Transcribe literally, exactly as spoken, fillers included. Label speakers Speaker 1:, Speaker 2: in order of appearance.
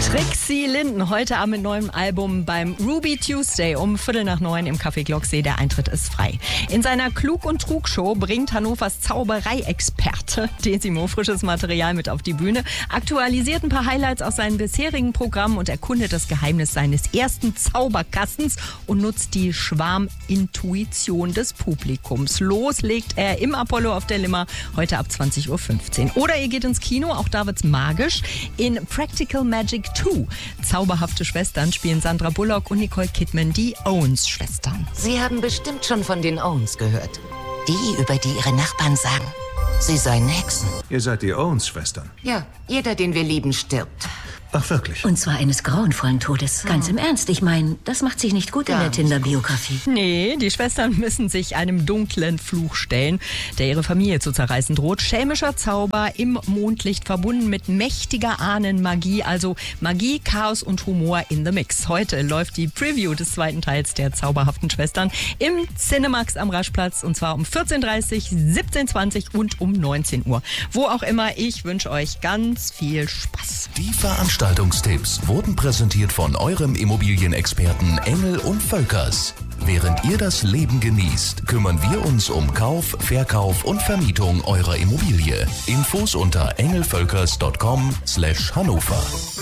Speaker 1: Trixie Linden heute Abend mit neuem Album beim Ruby Tuesday um Viertel nach neun im Café Glocksee. Der Eintritt ist frei. In seiner Klug- und Trug-Show bringt Hannovers Zauberei-Experte Desimo frisches Material mit auf die Bühne, aktualisiert ein paar Highlights aus seinen bisherigen Programmen und erkundet das Geheimnis seines ersten Zauberkastens und nutzt die Schwarmintuition des Publikums. Los legt er im Apollo auf der Limmer heute ab zwanzig Uhr fünfzehn. Oder ihr geht ins Kino, auch da wird's magisch. In Practical Magic zwei. Zauberhafte Schwestern spielen Sandra Bullock und Nicole Kidman, die Owens-Schwestern.
Speaker 2: Sie haben bestimmt schon von den Owens gehört. Die, über die ihre Nachbarn sagen, sie seien Hexen.
Speaker 3: Ihr seid die Owens-Schwestern?
Speaker 2: Ja, jeder, den wir lieben, stirbt.
Speaker 3: Ach, wirklich?
Speaker 4: Und zwar eines grauenvollen Todes. Ganz im Ernst, ich meine, das macht sich nicht gut
Speaker 2: Gar
Speaker 4: in der
Speaker 2: nicht
Speaker 4: Tinder-Biografie.
Speaker 1: Nee, die Schwestern müssen sich einem dunklen Fluch stellen, der ihre Familie zu zerreißen droht. Schelmischer Zauber im Mondlicht verbunden mit mächtiger Ahnenmagie, also Magie, Chaos und Humor in the Mix. Heute läuft die Preview des zweiten Teils der zauberhaften Schwestern im Cinemax am Raschplatz und zwar um vierzehn Uhr dreißig, siebzehn Uhr zwanzig und um neunzehn Uhr. Wo auch immer, ich wünsche euch ganz viel Spaß.
Speaker 5: Die Veranstaltungstipps wurden präsentiert von eurem Immobilienexperten Engel und Völkers. Während ihr das Leben genießt, kümmern wir uns um Kauf, Verkauf und Vermietung eurer Immobilie. Infos unter engelvölkers punkt com slash Hannover.